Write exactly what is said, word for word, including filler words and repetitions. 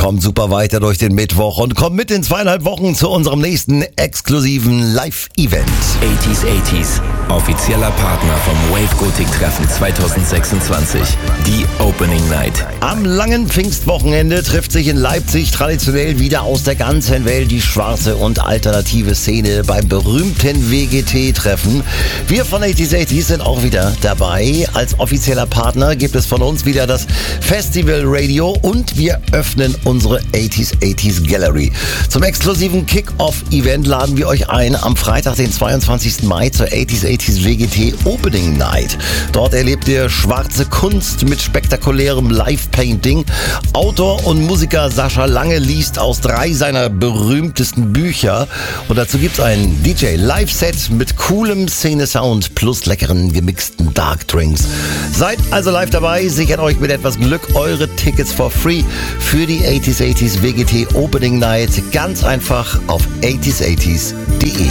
kommt super weiter durch den Mittwoch und kommt mit in zweieinhalb Wochen zu unserem nächsten exklusiven Live-Event. achtziger achtziger, offizieller Partner vom Wave Gothic Treffen zwanzig sechsundzwanzig, die Opening Night. Am langen Pfingstwochenende trifft sich in Leipzig traditionell wieder aus der ganzen Welt die schwarze und alternative Szene beim berühmten W G T-Treffen. Wir von achtziger achtziger sind auch wieder dabei. Als offizieller Partner gibt es von uns wieder das Festival Radio und wir öffnen unsere achtziger achtziger Gallery. Zum exklusiven Kick-Off-Event laden wir euch ein am Freitag, den zweiundzwanzigsten Mai zur achtziger achtziger W G T Opening Night. Dort erlebt ihr schwarze Kunst mit spektakulärem Live-Painting. Autor und Musiker Sascha Lange liest aus drei seiner berühmtesten Bücher und dazu gibt es ein D J-Live-Set mit coolem Szene-Sound plus leckeren gemixten Dark Drinks. Seid also live dabei, sichert euch mit etwas Glück eure Tickets for free für die achtziger achtziger W G T Opening Night. Ganz einfach auf achtziger achtziger punkt de.